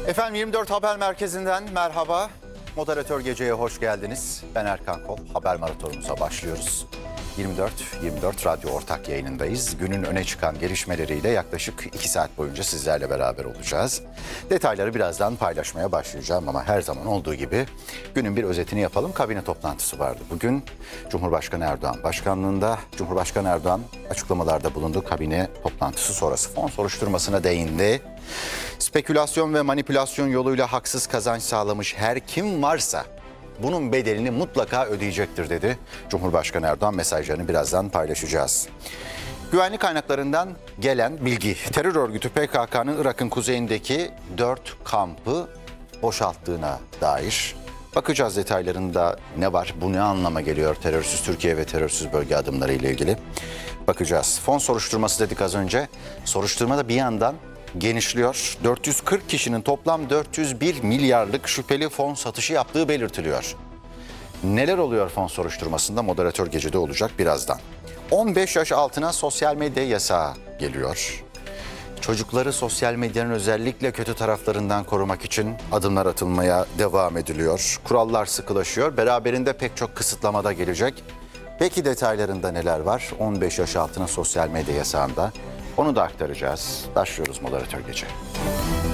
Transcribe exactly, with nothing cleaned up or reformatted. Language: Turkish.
Efendim yirmi dört Haber Merkezi'nden merhaba. Moderatör Gece'ye hoş geldiniz. Ben Erkan Kol. Haber maratonumuza başlıyoruz. yirmi dört yirmi dört Radyo ortak yayınındayız. Günün öne çıkan gelişmeleriyle yaklaşık iki saat boyunca sizlerle beraber olacağız. Detayları birazdan paylaşmaya başlayacağım ama her zaman olduğu gibi günün bir özetini yapalım. Kabine toplantısı vardı bugün. Cumhurbaşkanı Erdoğan başkanlığında. Cumhurbaşkanı Erdoğan açıklamalarda bulundu. Kabine toplantısı sonrası fon soruşturmasına değindi. Spekülasyon ve manipülasyon yoluyla haksız kazanç sağlamış her kim varsa bunun bedelini mutlaka ödeyecektir dedi. Cumhurbaşkanı Erdoğan mesajlarını birazdan paylaşacağız. Güvenlik kaynaklarından gelen bilgi, terör örgütü P K K'nın Irak'ın kuzeyindeki dört kampı boşalttığına dair. Bakacağız detaylarında ne var, bu ne anlama geliyor terörsüz Türkiye ve terörsüz bölge adımları ile ilgili. Bakacağız. Fon soruşturması dedik az önce. Soruşturma da bir yandan genişliyor. dört yüz kırk kişinin toplam dört yüz bir milyarlık şüpheli fon satışı yaptığı belirtiliyor. Neler oluyor fon soruşturmasında? Moderatör Gece'de olacak birazdan. on beş yaş altına sosyal medya yasağı geliyor. Çocukları sosyal medyanın özellikle kötü taraflarından korumak için adımlar atılmaya devam ediliyor. Kurallar sıkılaşıyor. Beraberinde pek çok kısıtlama da gelecek. Peki detaylarında neler var? on beş yaş altına sosyal medya yasağında. Onu da aktaracağız. Başlıyoruz Moderatör Gece.